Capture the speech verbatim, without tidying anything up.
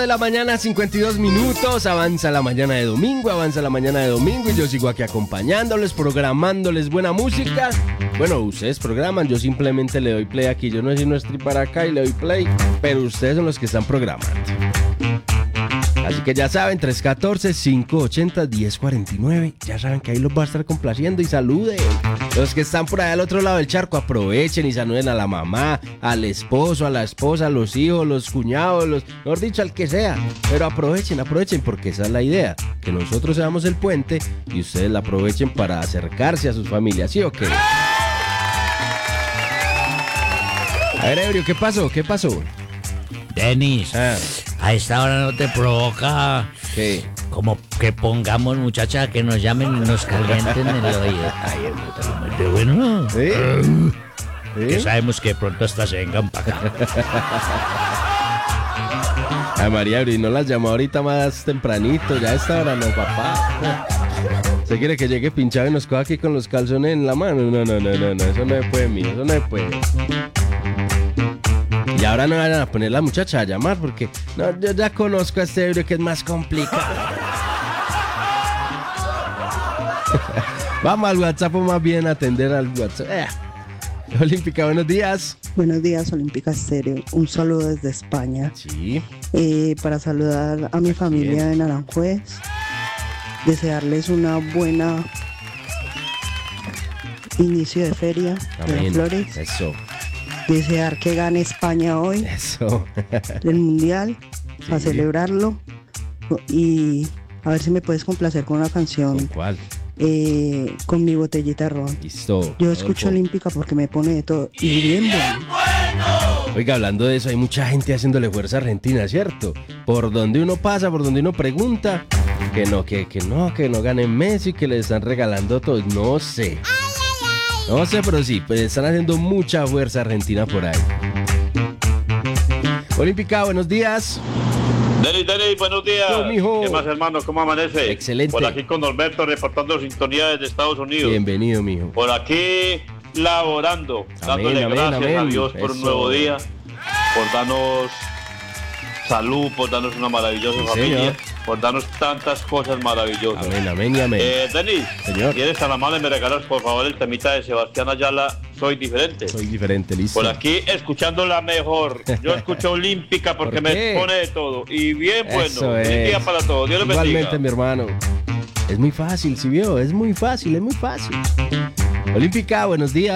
de la mañana, cincuenta y dos minutos. Avanza la mañana de domingo, avanza la mañana de domingo. Y yo sigo aquí acompañándoles, programándoles buena música. Bueno, ustedes programan, yo simplemente le doy play aquí. Yo no sé si no estoy para acá y le doy play, pero ustedes son los que están programando. Así que ya saben, tres uno cuatro, cinco ocho cero, uno cero cuatro nueve. Ya saben que ahí los va a estar complaciendo y saluden. Los que están por allá al otro lado del charco, aprovechen y saluden a la mamá, al esposo, a la esposa, a los hijos, los cuñados, los, mejor dicho, al que sea. Pero aprovechen, aprovechen, porque esa es la idea. Que nosotros seamos el puente y ustedes la aprovechen para acercarse a sus familias, ¿sí o qué? A ver, Ebrio, ¿qué pasó? ¿Qué pasó? Denis, ah. a esta hora no te provoca ¿qué? Como que pongamos muchachas que nos llamen y nos calienten el oído. Ay, es bueno. ¿Sí? Uh, ¿Sí? Que sabemos que pronto hasta se vengan para acá. Ay, María Ebrio, no las llamó ahorita más tempranito, ya a esta hora no, papá. ¿Se quiere que llegue pinchado y nos coja aquí con los calzones en la mano? No, no, no, no, no, eso no se puede, mío, eso no se puede. Y ahora no vayan a poner la muchacha a llamar porque no, yo ya conozco a este Ebrio que es más complicado. Vamos al WhatsApp o más bien a atender al WhatsApp. Eh. Olímpica, buenos días. Buenos días, Olímpica Estéreo. Un saludo desde España. Sí. Eh, para saludar a mi familia de Naranjuez. Desearles una buena inicio de feria. Amén. De las flores. Eso. Desear que gane España hoy. Eso. Del Mundial. Sí. Para celebrarlo. Y a ver si me puedes complacer con una canción. ¿Con cuál? Eh, con mi botellita de ron. Listo. Yo escucho Olímpica porque me pone de todo. Y bien bueno. Oiga, hablando de eso, hay mucha gente haciéndole fuerza a Argentina, ¿cierto? Por donde uno pasa, por donde uno pregunta, que no, que, que no, que no gane Messi, que le están regalando todo. No sé. No sé, pero sí, pues están haciendo mucha fuerza a Argentina por ahí. Olímpica, buenos días. Denis, Denis, buenos días. Yo, mijo. ¿Qué más, hermano? ¿Cómo amanece? Excelente. Por aquí con Norberto reportando sintonía desde Estados Unidos. Bienvenido, mijo. Por aquí laborando, Amén, dándole amén, gracias amén. a Dios por Eso. un nuevo día, por darnos salud, por darnos una maravillosa Sí, familia, señor. por darnos tantas cosas maravillosas. Amén, amén y amén. Eh, Denis, Señor. si eres tan amable, me regalas por favor el temita de Sebastián Ayala, Soy Diferente. Soy diferente, listo. Por aquí escuchando la mejor. Yo escucho Olímpica porque ¿Por me qué? pone de todo. Y bien bueno. Eso Buen es. día para todos. Dios les bendiga. Igualmente, mi hermano. Es muy fácil, ¿sí vio? Es muy fácil, es muy fácil. Olímpica, buenos días.